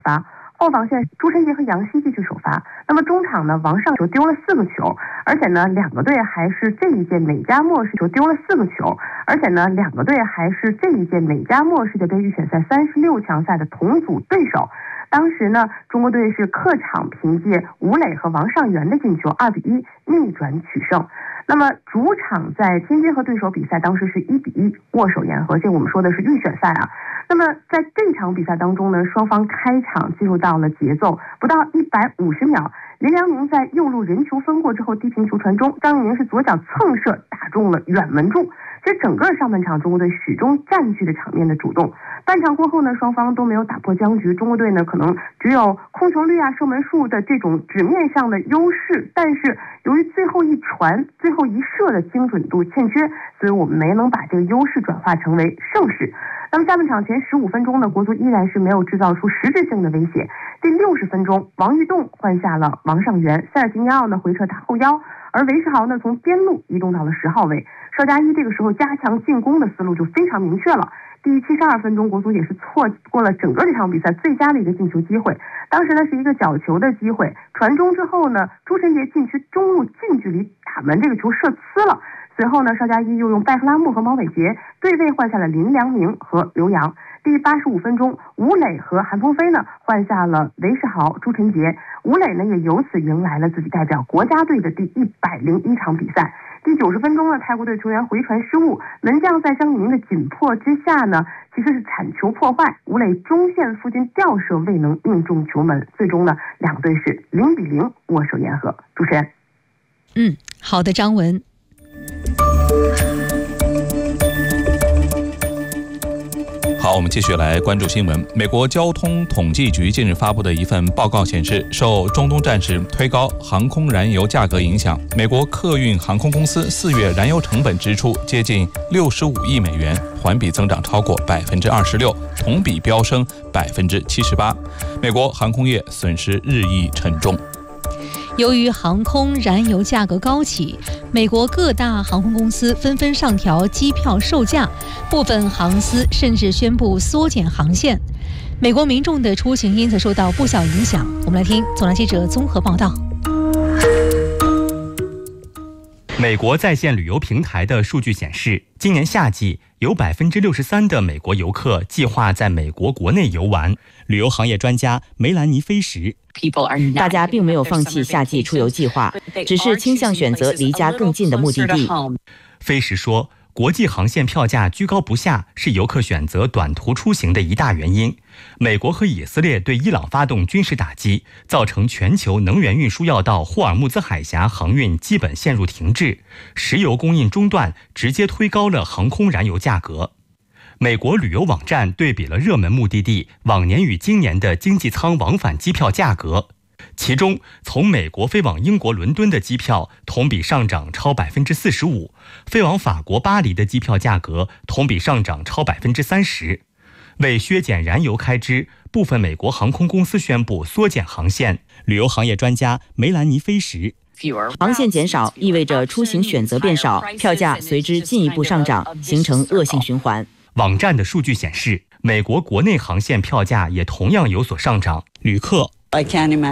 罚。后防线朱晨杰和杨希继续首发。那么中场呢，王上球丢了4个球，而且呢两个队还是这一届美加墨世界丢了4个球，而且呢两个队还是这一届美加墨世界杯预选赛36强赛的同组对手。当时呢，中国队是客场凭借吴磊和王上源的进球2-1逆转取胜。那么主场在天津和对手比赛当时是1-1握手言和，这我们说的是预选赛啊。那么在这场比赛当中呢，双方开场进入到了节奏，不到150秒，林良铭在右路人球分过之后低平球传中，张玉宁是左脚蹭射打中了远门柱。其实整个上半场中国队始终占据着场面的主动。半场过后呢，双方都没有打破僵局，中国队呢可能只有控球率啊、射门数的这种纸面上的优势，但是由于最后一传、最后一射的精准度欠缺，所以我们没能把这个优势转化成为胜势。那么下半场前15分钟呢，国足依然是没有制造出实质性的威胁。第60分钟，王玉栋换下了王上源，塞尔吉尼奥呢回撤打后腰，而韦世豪呢从边路移动到了10号位。邵佳一这个时候加强进攻的思路就非常明确了。第72分钟，国足也是错过了整个这场比赛最佳的一个进球机会。当时呢是一个角球的机会，传中之后呢，朱晨杰禁区中路近距离打门，这个球射呲了。随后呢，邵佳一又用拜赫拉木和毛伟杰对位换下了林良铭和刘洋。第85分钟，吴磊和韩鹏飞呢换下了韦世豪、朱晨杰。吴磊呢也由此迎来了自己代表国家队的第101场比赛。第90分钟呢，泰国队球员回传失误，门将在张玉宁的紧迫之下呢，其实是铲球破坏，吴磊中线附近吊射未能命中球门，最终呢两队是0-0握手言和。主持人。 好的，张文。 好，我们继续来关注新闻。美国交通统计局近日发布的一份报告显示，受中东战事推高航空燃油价格影响，美国客运航空公司4月燃油成本支出接近65亿美元，环比增长超过26%，同比飙升78%。美国航空业损失日益沉重。 由于航空燃油价格高企，美国各大航空公司纷纷上调机票售价，部分航司甚至宣布缩减航线。美国民众的出行因此受到不小影响。我们来听总台记者综合报道。 美国在线旅游平台的数据显示，今年夏季有63%的美国游客计划在美国国内游玩。旅游行业专家梅兰妮·菲什， 大家并没有放弃夏季出游计划，只是倾向选择离家更近的目的地。 菲什说，国际航线票价居高不下是游客选择短途出行的一大原因。美国和以色列对伊朗发动军事打击，造成全球能源运输要道霍尔木兹海峡航运基本陷入停滞，石油供应中断，直接推高了航空燃油价格。美国旅游网站对比了热门目的地往年与今年的经济舱往返机票价格，其中从美国飞往英国伦敦的机票同比上涨超45%，飞往法国巴黎的机票价格同比上涨超30%。为削减燃油开支，部分美国航空公司宣布缩减航线。旅游行业专家梅兰妮·菲什， 航线减少意味着出行选择变少，票价随之进一步上涨，形成恶性循环。 网站的数据显示，美国国内航线票价也同样有所上涨。旅客